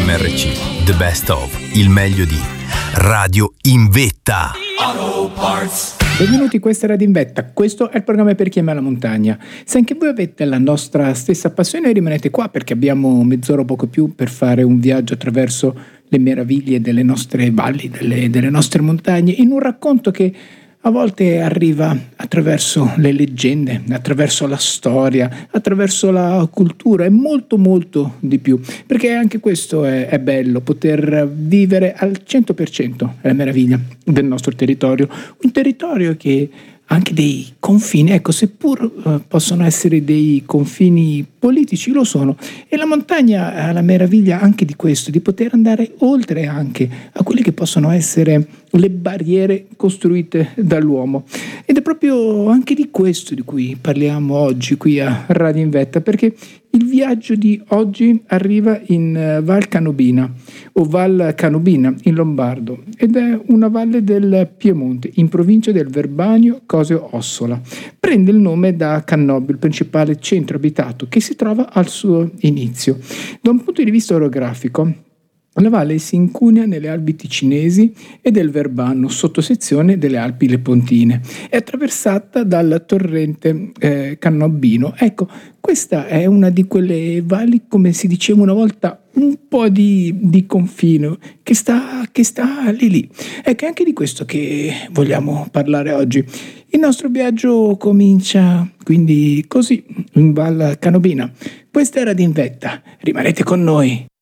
RMRC, the best of, il meglio di Radio in Vetta. Auto Parts. Benvenuti, questa è Radio in Vetta, questo è il programma per chi ama la montagna. Se anche voi avete la nostra stessa passione, rimanete qua perché abbiamo mezz'ora o poco più per fare un viaggio attraverso le meraviglie delle nostre valli, delle nostre montagne, in un racconto che a volte arriva attraverso le leggende, attraverso la storia, attraverso la cultura e molto molto di più, perché anche questo è bello, poter vivere al 100% la meraviglia del nostro territorio, un territorio che ha anche dei confini, ecco, seppur possono essere dei confini politici, lo sono, e la montagna ha la meraviglia anche di questo, di poter andare oltre anche a quelle che possono essere le barriere costruite dall'uomo, ed è proprio anche di questo di cui parliamo oggi qui a Radio in Vetta, perché il viaggio di oggi arriva in Val Canobina o Val Canobina in lombardo, ed è una valle del Piemonte in provincia del Verbania Cosio Ossola. Prende il nome da Cannobio, il principale centro abitato che si trova al suo inizio. Da un punto di vista orografico, la valle si incunia nelle Alpi Ticinesi e del Verbano, sottosezione delle Alpi Lepontine. È attraversata dal torrente Cannobino. Ecco, questa è una di quelle valli, come si diceva una volta, un po' di confine, che sta lì. Ecco, è anche di questo che vogliamo parlare oggi. Il nostro viaggio comincia quindi così, in Val Canobina. Questa era Radio in Vetta, rimanete con noi.